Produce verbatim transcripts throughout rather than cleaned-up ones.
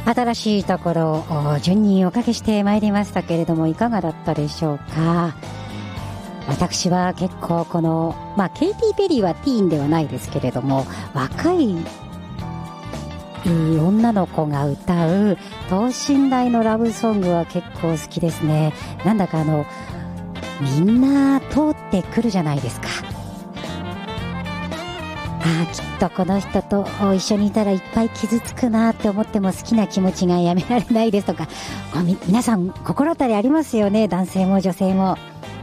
新しいところを順におかけしてまいりましたけれども、いかがだったでしょうか。私は結構この、まあ、ケイティ・ペリーはティーンではないですけれども、若い女の子が歌う等身大のラブソングは結構好きですね。なんだかあのみんな通ってくるじゃないですか。ああ、きっとこの人と一緒にいたらいっぱい傷つくなって思っても好きな気持ちがやめられないですとか、み皆さん心当たりありますよね。男性も女性も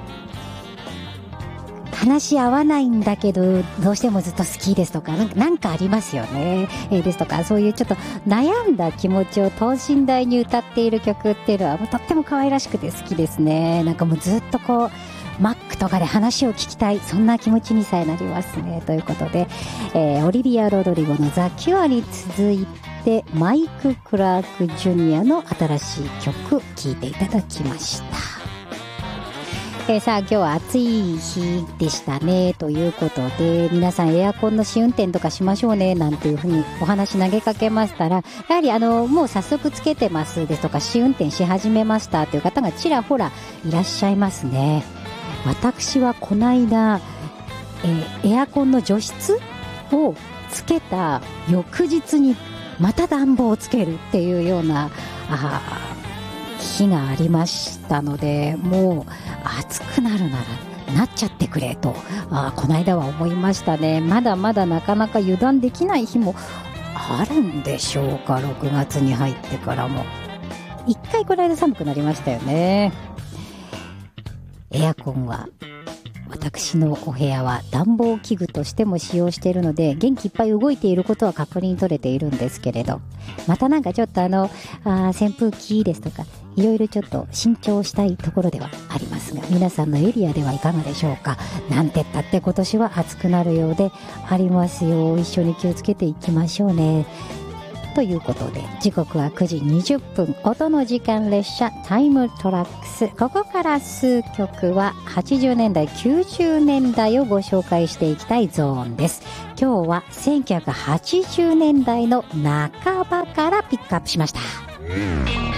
話し合わないんだけどどうしてもずっと好きですとか、なんか、なんかありますよね、えー、ですとか、そういうちょっと悩んだ気持ちを等身大に歌っている曲っていうのはもうとっても可愛らしくて好きですね。なんかもうずっとこうマックとかで話を聞きたい、そんな気持ちにさえなりますね。ということで、えー、オリビア・ロドリゴのザ・キュアに続いてマイク・クラーク・ジュニアの新しい曲聴いていただきました。えー、さあ今日は暑い日でしたねということで、皆さんエアコンの試運転とかしましょうねなんていうふうにお話投げかけましたら、やはりあのもう早速つけてますですとか試運転し始めましたという方がちらほらいらっしゃいますね。私はこの間、えー、エアコンの除湿をつけた翌日にまた暖房をつけるっていうようなあ日がありましたので、もう暑くなるならなっちゃってくれとあこの間は思いましたね。まだまだなかなか油断できない日もあるんでしょうか。ろくがつに入ってからも一回この間寒くなりましたよね。エアコンは私のお部屋は暖房器具としても使用しているので元気いっぱい動いていることは確認取れているんですけれど、またなんかちょっとあのあ扇風機ですとかいろいろちょっと新調したいところではありますが、皆さんのエリアではいかがでしょうか。なんてったって今年は暑くなるようでありますよ。一緒に気をつけていきましょうね。ということで時刻はくじにじゅっぷん、音の時間列車タイムトラックス。ここから数曲ははちじゅうねんだいきゅうじゅうねんだいをご紹介していきたいゾーンです。今日はせんきゅうひゃくはちじゅうねんだいの半ばからピックアップしました。